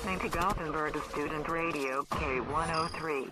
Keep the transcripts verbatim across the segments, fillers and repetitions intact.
listening to Gothenburg Student Radio K one oh three.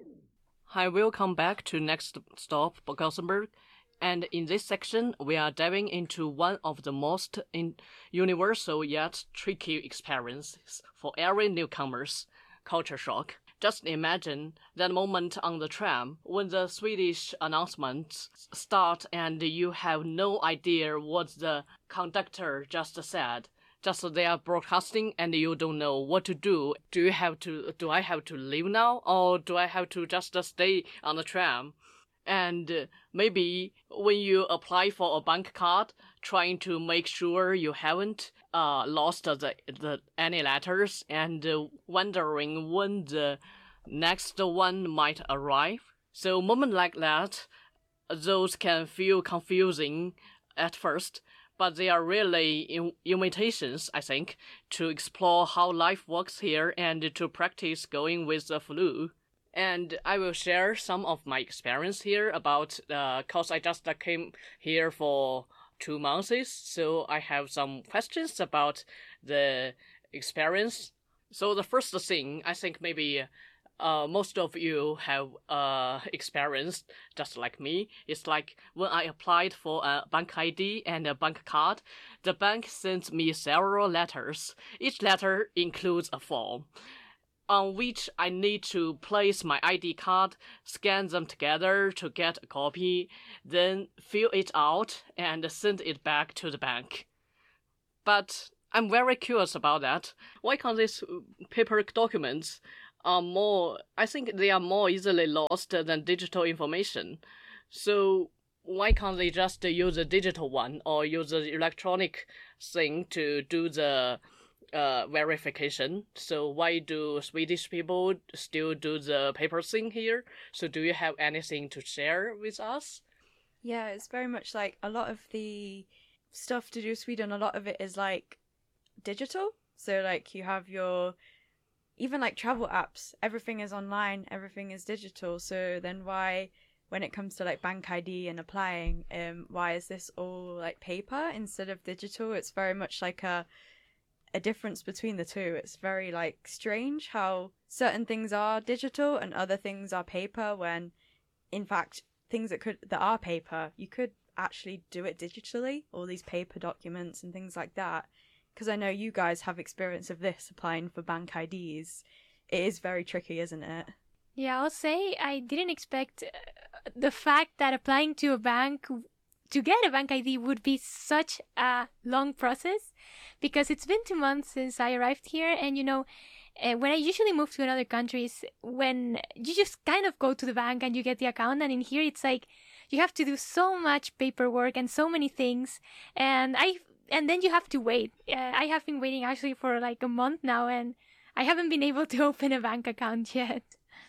Hi, welcome back to Next Stop Gothenburg. And in this section, we are diving into one of the most in universal yet tricky experiences for every newcomers, culture shock. Just imagine that moment on the tram when the Swedish announcements start and you have no idea what the conductor just said. Just they are broadcasting and you don't know what to do. Do you have to, do I have to leave now or do I have to just stay on the tram? And maybe when you apply for a bank card, trying to make sure you haven't uh, lost the, the any letters and uh, wondering when the next one might arrive. So moment like that, those can feel confusing at first, but they are really in- invitations, I think, to explore how life works here and to practice going with the flow. And I will share some of my experience here about, uh, cause I just uh, came here for two months, so I have some questions about the experience. So the first thing, I think maybe, uh, most of you have, uh, experienced, just like me, it's like when I applied for a bank I D and a bank card, the bank sent me several letters. Each letter includes a form on which I need to place my I D card, scan them together to get a copy, then fill it out and send it back to the bank. But I'm very curious about that. Why can't these paper documents are more, I think they are more easily lost than digital information. So why can't they just use a digital one or use the electronic thing to do the Uh, verification? So why do Swedish people still do the paper thing here? So do you have anything to share with us? Yeah, it's very much like a lot of the stuff to do with Sweden, a lot of it is like digital. So like you have your, even like travel apps, everything is online, everything is digital. So then why, when it comes to like bank I D and applying, um, why is this all like paper instead of digital? It's very much like a a difference between the two. It's very like strange how certain things are digital and other things are paper, when in fact things that could that are paper, you could actually do it digitally, all these paper documents and things like that. Because I know you guys have experience of this applying for bank I Ds. It is very tricky, isn't it? Yeah, I'll say I didn't expect the fact that applying to a bank to get a bank I D would be such a long process, because it's been two months since I arrived here. And, you know, uh, when I usually move to another countries, when you just kind of go to the bank and you get the account, and in here it's like you have to do so much paperwork and so many things. And I and then you have to wait. Uh, I have been waiting actually for like a month now, and I haven't been able to open a bank account yet.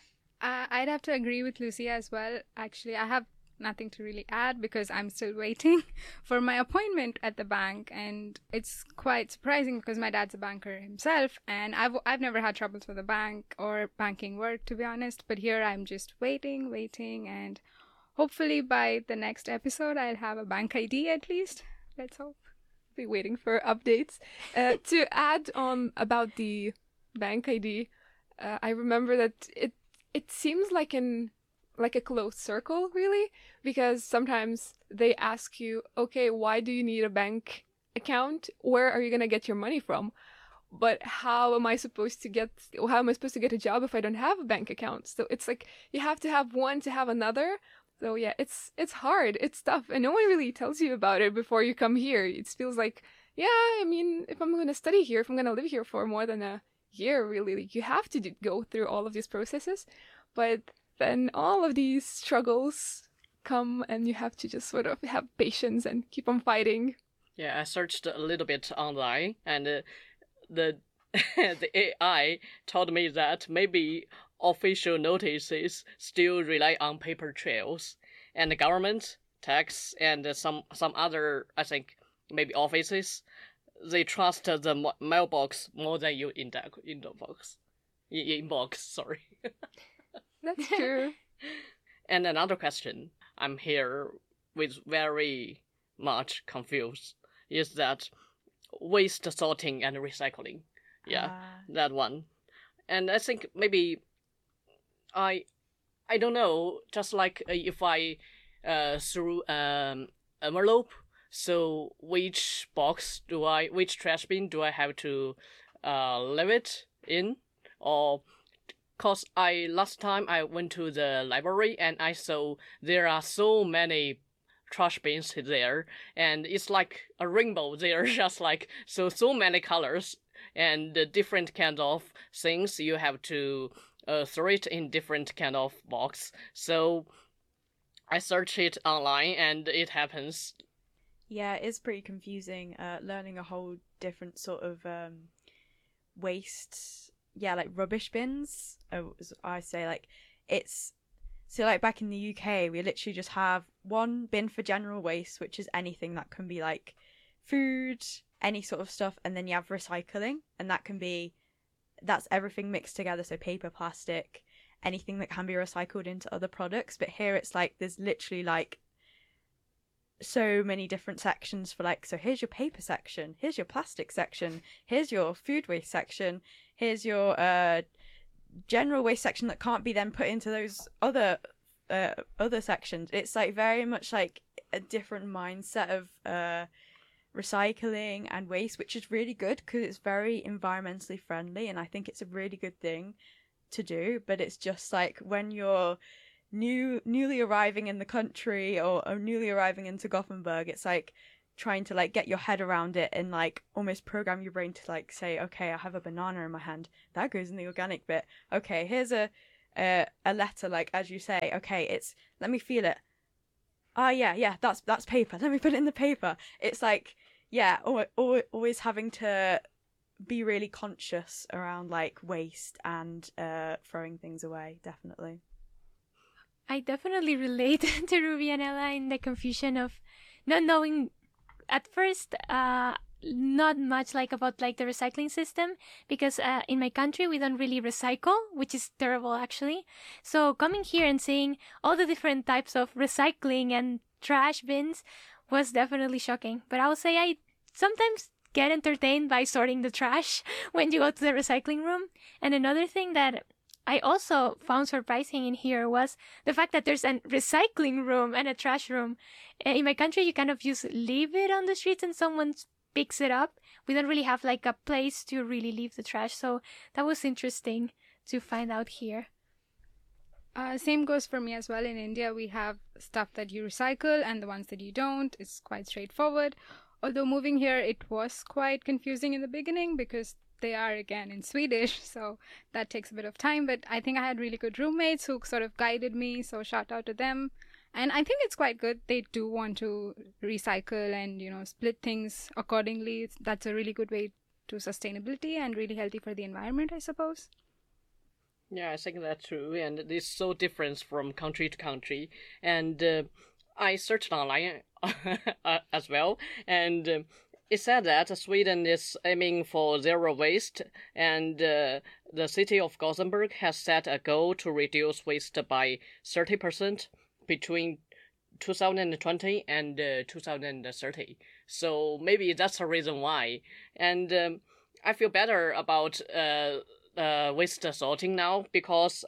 Uh, I'd have to agree with Lucia as well. Actually, I have nothing to really add because I'm still waiting for my appointment at the bank, and it's quite surprising because my dad's a banker himself, and I've I've never had troubles with the bank or banking work, to be honest. But here I'm just waiting, waiting, and hopefully by the next episode I'll have a bank I D at least. Let's hope. Be waiting for updates. Uh, to add on about the bank I D, uh, I remember that it it seems like an like a closed circle, really, because sometimes they ask you, okay, why do you need a bank account? Where are you going to get your money from? But how am I supposed to get, how am I supposed to get a job if I don't have a bank account? So it's like, you have to have one to have another. So yeah, it's, it's hard. It's tough. And no one really tells you about it before you come here. It feels like, yeah, I mean, if I'm going to study here, if I'm going to live here for more than a year, really, you have to do, go through all of these processes. But then all of these struggles come and you have to just sort of have patience and keep on fighting. Yeah, I searched a little bit online, and uh, the the A I told me that maybe official notices still rely on paper trails, and the government, tax, and uh, some some other, I think, maybe offices, they trust the mo- mailbox more than you in the inbox. Inbox, sorry. That's true. And another question I'm here with very much confused is that waste sorting and recycling. Yeah, Ah. that one. And I think maybe I I don't know, just like uh, if I uh threw um envelope, so which box do I which trash bin do I have to uh leave it in? Or cause I last time I went to the library and I saw there are so many trash bins there, and it's like a rainbow there, just like so so many colors and uh, different kind of things you have to uh, throw it in different kind of box. So I search it online and it happens. Yeah, it's pretty confusing. Uh, learning a whole different sort of um, waste. Yeah, like rubbish bins. Oh, as I say, like it's so like back in the U K, we literally just have one bin for general waste, which is anything that can be like food, any sort of stuff, and then you have recycling, and that can be that's everything mixed together. So paper, plastic, anything that can be recycled into other products. But here it's like there's literally like so many different sections for like, so here's your paper section, here's your plastic section, here's your food waste section, here's your uh general waste section that can't be then put into those other uh other sections. It's like very much like a different mindset of uh recycling and waste, which is really good because it's very environmentally friendly, and I think it's a really good thing to do. But it's just like when you're new newly arriving in the country, or, or newly arriving into Gothenburg, it's like trying to like get your head around it and like almost program your brain to like say, okay, I have a banana in my hand, that goes in the organic bit. Okay, here's a a, a letter, like as you say, okay, it's let me feel it. Ah, oh, yeah, yeah, that's that's paper. Let me put it in the paper. It's like, yeah, always, always having to be really conscious around like waste and uh throwing things away. Definitely. I definitely relate to Ruby and Ella in the confusion of not knowing at first uh not much like about like the recycling system, because uh, in my country we don't really recycle, which is terrible actually. So coming here and seeing all the different types of recycling and trash bins was definitely shocking. But I would say I sometimes get entertained by sorting the trash when you go to the recycling room. And another thing that I also found surprising in here was the fact that there's a recycling room and a trash room. In my country, you kind of just leave it on the streets and someone picks it up. We don't really have like a place to really leave the trash. So that was interesting to find out here. Uh, same goes for me as well. In India, we have stuff that you recycle and the ones that you don't. It's quite straightforward. Although moving here, it was quite confusing in the beginning because they are again in Swedish, so that takes a bit of time. But I think I had really good roommates who sort of guided me, so shout out to them. And I think it's quite good. They do want to recycle and, you know, split things accordingly. That's a really good way to sustainability and really healthy for the environment, I suppose. Yeah, I think that's true, and it's so different from country to country. And uh, I searched online uh, as well, and uh, it said that Sweden is aiming for zero waste, and uh, the city of Gothenburg has set a goal to reduce waste by thirty percent between two thousand twenty and uh, two thousand thirty. So maybe that's the reason why. And um, I feel better about uh, uh, waste sorting now because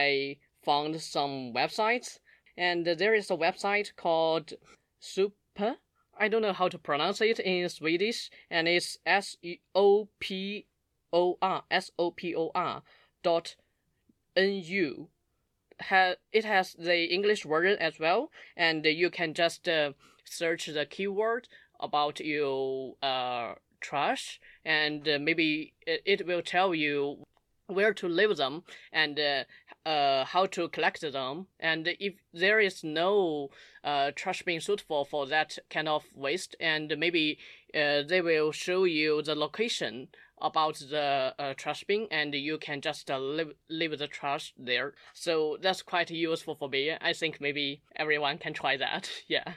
I found some websites, and there is a website called Super. I don't know how to pronounce it in Swedish, and it's S O P O R S O P O R dot N U. Ha, it has the English version as well, and you can just uh, search the keyword about your uh, trash, and uh, maybe it, it will tell you where to leave them and uh, uh, how to collect them. And if there is no uh, trash bin suitable for that kind of waste, and maybe uh, they will show you the location about the uh, trash bin, and you can just uh, leave, leave the trash there. So that's quite useful for me. I think maybe everyone can try that. Yeah.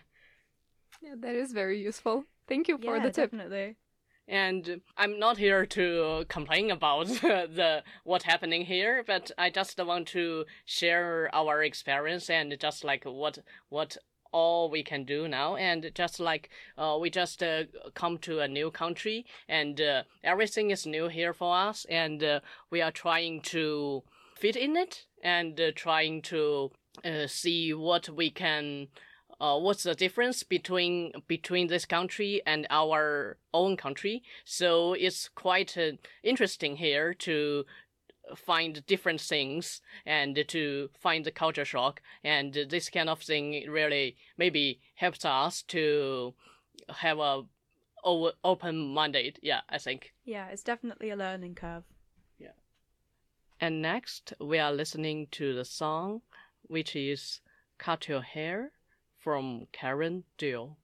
Yeah, that is very useful. Thank you for yeah, the tip. Definitely. And I'm not here to complain about the, the what's happening here, but I just want to share our experience and just like what what all we can do now. And just like uh, we just uh, come to a new country, and uh, everything is new here for us, and uh, we are trying to fit in it, and uh, trying to uh, see what we can. Uh, what's the difference between between this country and our own country? So it's quite uh, interesting here to find different things and to find the culture shock, and this kind of thing really maybe helps us to have a o- open minded. Yeah, I think. Yeah, it's definitely a learning curve. Yeah. And next we are listening to the song, which is "Cut Your Hair" from Karen Dill.